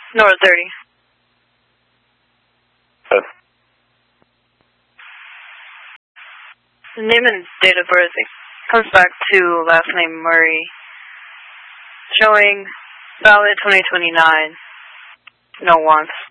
North 30. Yes. The name and date of birth, it comes back to last name Murray. Showing valid 2029. No wants.